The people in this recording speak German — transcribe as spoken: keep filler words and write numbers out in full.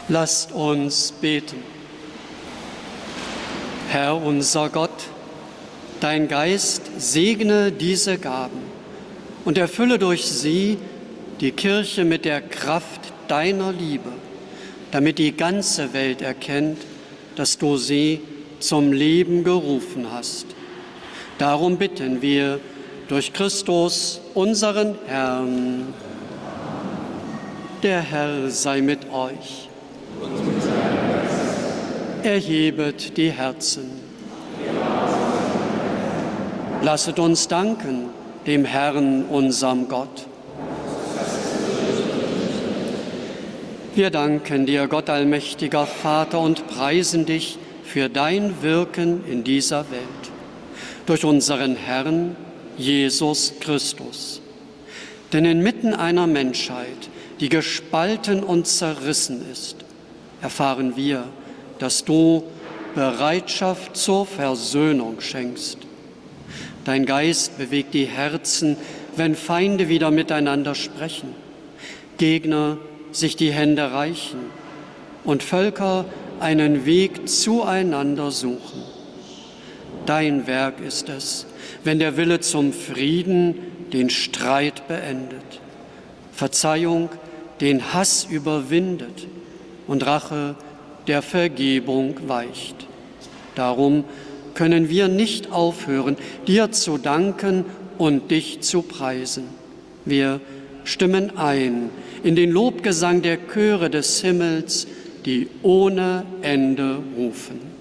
Lasst uns beten. Herr unser Gott, dein Geist segne diese Gaben und erfülle durch sie die Kirche mit der Kraft deiner Liebe, damit die ganze Welt erkennt, dass du sie zum Leben gerufen hast. Darum bitten wir durch Christus, unseren Herrn. Der Herr sei mit euch. Erhebet die Herzen. Lasset uns danken dem Herrn, unserem Gott. Wir danken dir, Gott allmächtiger Vater, und preisen dich für dein Wirken in dieser Welt. Durch unseren Herrn Jesus Christus. Denn inmitten einer Menschheit, die gespalten und zerrissen ist, erfahren wir, dass du Bereitschaft zur Versöhnung schenkst. Dein Geist bewegt die Herzen, wenn Feinde wieder miteinander sprechen, Gegner sich die Hände reichen und Völker einen Weg zueinander suchen. Dein Werk ist es, wenn der Wille zum Frieden den Streit beendet, Verzeihung den Hass überwindet und Rache der Vergebung weicht. Darum können wir nicht aufhören, dir zu danken und dich zu preisen. Wir stimmen ein in den Lobgesang der Chöre des Himmels, die ohne Ende rufen.